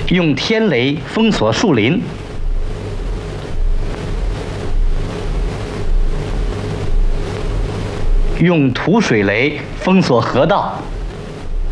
用天雷封锁树林，用土水雷封锁河道。